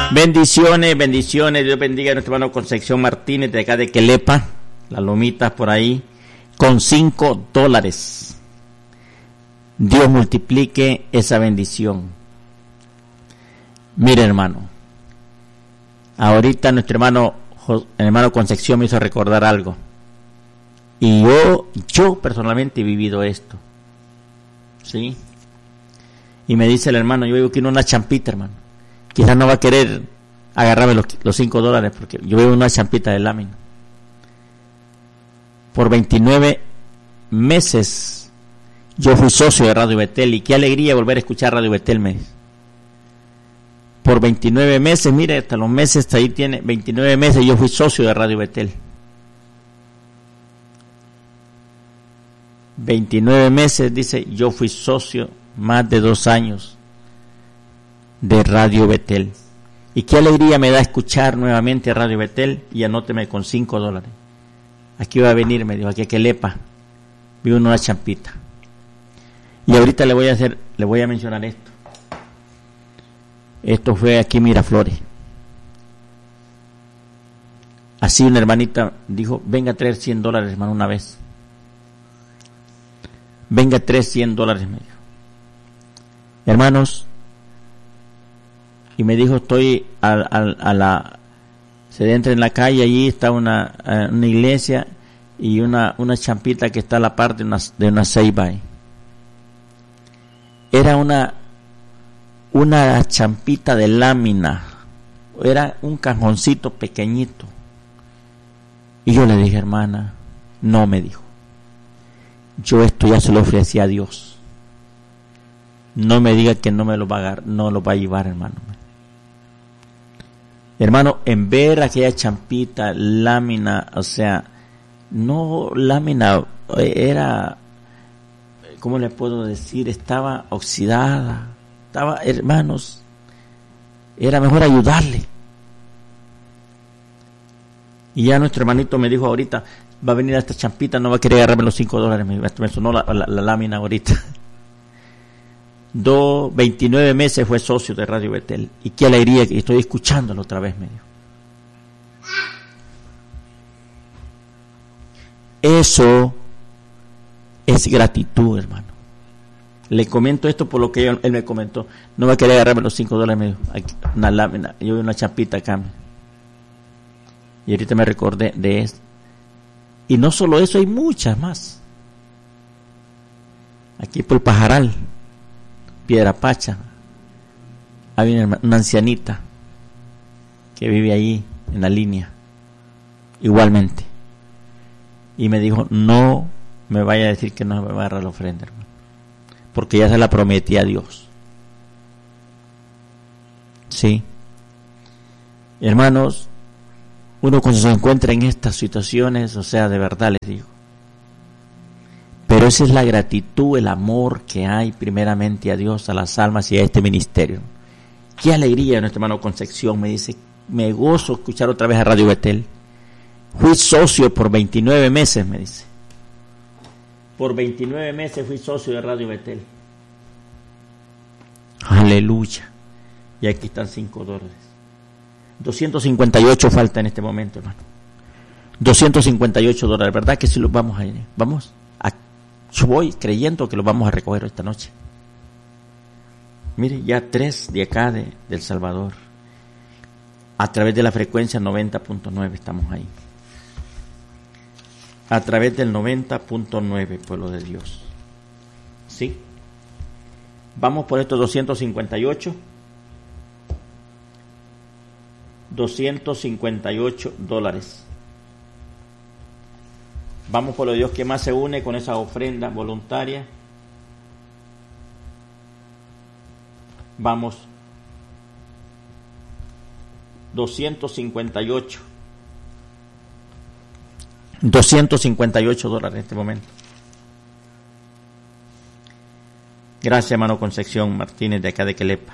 Bendiciones, bendiciones. Dios bendiga a nuestro hermano Concepción Martínez de acá de Quelepa, las lomitas por ahí, con $5. Dios multiplique esa bendición. Mire, hermano, ahorita nuestro hermano Concepción me hizo recordar algo. Y yo personalmente he vivido esto. ¿Sí? Y me dice el hermano, yo quiero una champita, hermano. Quizás no va a querer agarrarme los $5 porque yo veo una champita de lámina. Por 29 meses yo fui socio de Radio Betel y qué alegría volver a escuchar Radio Betel, me dice. Por 29 meses, mire, hasta los meses, ahí tiene 29 meses yo fui socio de Radio Betel. 29 meses, dice, yo fui socio más de 2 años de Radio Betel. Y qué alegría me da escuchar nuevamente Radio Betel y anóteme con $5. Aquí va a venir, me dijo, aquí a Quelepa, vivo en una champita. Y ahorita le voy a mencionar esto. Esto fue aquí en Miraflores. Así una hermanita dijo, venga a traer $100, hermano, una vez. Venga a traer $100, me dijo. Hermanos, y me dijo, estoy se entra en la calle, allí está una iglesia y una champita que está a la parte de una ceiba. Era una champita de lámina, era un cajoncito pequeñito. Y yo le dije, hermana, no, me dijo, yo esto ya se lo ofrecí a Dios. No me diga que no me lo va a llevar, hermano. Hermano, en ver aquella champita, lámina, o sea, no lámina, era, ¿cómo le puedo decir? Estaba oxidada, hermanos, era mejor ayudarle. Y ya nuestro hermanito me dijo ahorita, va a venir a esta champita, no va a querer agarrarme los $5, me sonó la lámina ahorita. 29 meses fue socio de Radio Betel. Y qué alegría que estoy escuchándolo otra vez, me dijo. Eso es gratitud, hermano. Le comento esto por lo que él me comentó. No va a querer agarrarme los $5, me dijo. Una lámina, yo vi una champita acá. Y ahorita me recordé de esto. Y no solo eso, hay muchas más. Aquí por el Pajaral, Piedra Pacha, hay una ancianita que vive ahí en la línea, igualmente. Y me dijo, no me vaya a decir que no me va a agarrar la ofrenda, hermano, porque ya se la prometí a Dios. Sí. Hermanos, uno cuando se encuentra en estas situaciones, o sea, de verdad les digo, pero esa es la gratitud, el amor que hay primeramente a Dios, a las almas y a este ministerio. Qué alegría nuestro hermano Concepción, me dice, me gozo escuchar otra vez a Radio Betel. Fui socio por 29 meses, me dice. Por 29 meses fui socio de Radio Betel. Aleluya. Y aquí están $5. 258 falta en este momento, hermano. $258, ¿verdad que sí los vamos a ir? Vamos. Yo voy creyendo que lo vamos a recoger esta noche. Mire, ya 3 de acá de El Salvador. A través de la frecuencia 90.9 estamos ahí. A través del 90.9, pueblo de Dios. ¿Sí? Vamos por estos 258. $258. Vamos por lo de Dios que más se une con esa ofrenda voluntaria. Vamos. $258 en este momento. Gracias, hermano Concepción Martínez de acá de Quelepa.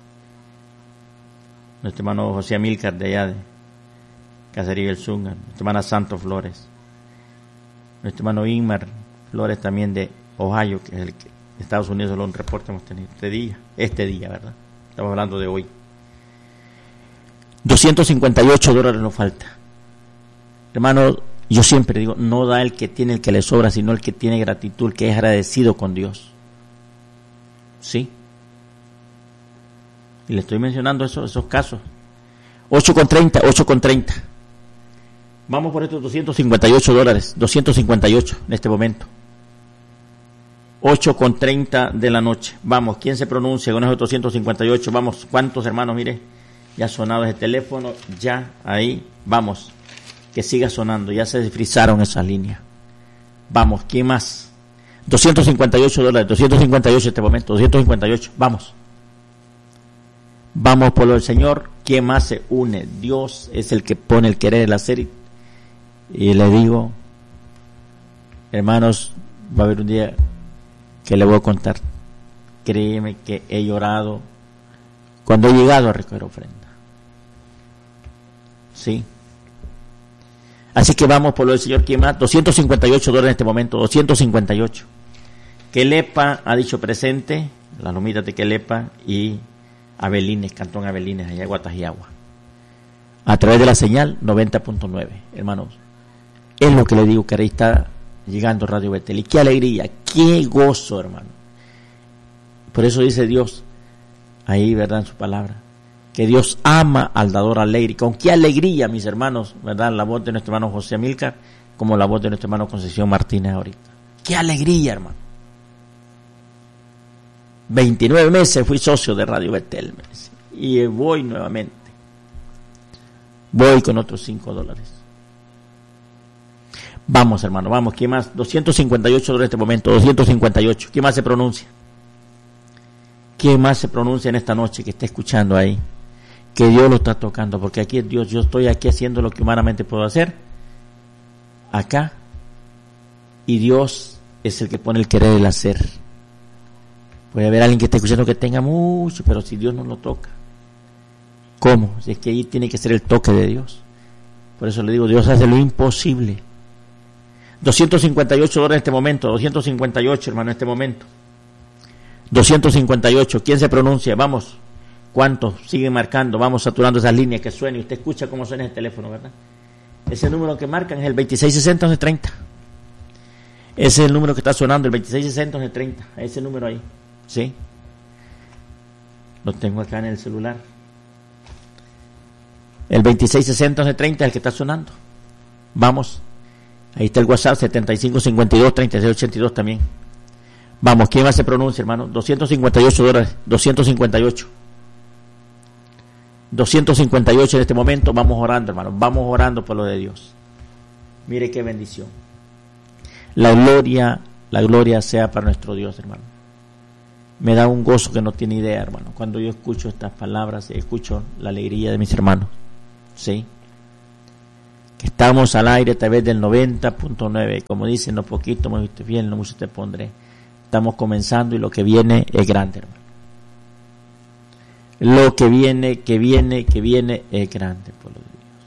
Nuestro hermano José Amílcar de allá de Cacería del Zunga. Nuestra hermana Santos Flores. Nuestro hermano Inmar Flores también de Ohio, que es el que de Estados Unidos, lo un reporte hemos tenido este día, ¿verdad? Estamos hablando de hoy. $258 nos falta. Hermano, yo siempre digo, no da el que tiene el que le sobra, sino el que tiene gratitud, el que es agradecido con Dios. ¿Sí? Y le estoy mencionando esos casos. 8.30. Vamos por estos $258, 258 en este momento. 8.30 de la noche. Vamos, ¿quién se pronuncia con esos 258? Vamos, ¿cuántos hermanos? Mire, ya ha sonado ese teléfono, ya ahí, vamos, que siga sonando, ya se desfrizaron esas líneas. Vamos, ¿quién más? $258, 258 en este momento, 258, vamos. Vamos por lo del Señor. ¿Quién más se une? Dios es el que pone el querer, el hacer. Y le digo, hermanos, va a haber un día que le voy a contar. Créeme que he llorado cuando he llegado a recoger ofrenda. Sí. Así que vamos por lo del Señor. ¿Quién más? $258 en este momento, 258. Quelepa ha dicho presente, las lomitas de Quelepa y Abelines, Cantón Abelines, allá en Guatajiagua. A través de la señal 90.9, hermanos. Es lo que le digo, que ahí está llegando Radio Betel. Y qué alegría, qué gozo, hermano. Por eso dice Dios, ahí, ¿verdad?, en su palabra, que Dios ama al dador alegre. Con qué alegría, mis hermanos, ¿verdad?, la voz de nuestro hermano José Amílcar, como la voz de nuestro hermano Concepción Martínez ahorita. Qué alegría, hermano. 29 meses fui socio de Radio Betel, y voy nuevamente. Voy con otros $5. Vamos, hermano, vamos. ¿Quién más? $258 en este momento, 258. ¿Quién más se pronuncia? ¿Quién más se pronuncia en esta noche que está escuchando ahí? Que Dios lo está tocando, porque aquí es Dios. Yo estoy aquí haciendo lo que humanamente puedo hacer, acá, y Dios es el que pone el querer y el hacer. Puede haber alguien que esté escuchando que tenga mucho, pero si Dios no lo toca, ¿cómo? Si es que ahí tiene que ser el toque de Dios. Por eso le digo, Dios hace lo imposible. $258 en este momento, 258, hermano, en este momento. 258, ¿quién se pronuncia? Vamos, ¿cuántos siguen marcando? Vamos saturando esas líneas que suenen. Usted escucha cómo suena el teléfono, ¿verdad? Ese número que marcan es el 2660-1130. Ese es el número que está sonando, el 2660-1130. Ese número ahí, ¿sí? Lo tengo acá en el celular. El 2660-1130 es el que está sonando. Vamos. Ahí está el WhatsApp, 7552-3682 también. Vamos, ¿quién más se pronuncia, hermano? $258, 258. 258 en este momento. Vamos orando, hermano. Vamos orando por lo de Dios. Mire qué bendición. La gloria sea para nuestro Dios, hermano. Me da un gozo que no tiene idea, hermano. Cuando yo escucho estas palabras, escucho la alegría de mis hermanos. ¿Sí? Estamos al aire a través del 90.9, como dicen, no poquito me fuiste fiel, no mucho te pondré. Estamos comenzando y lo que viene es grande, hermano. Lo que viene es grande, por lo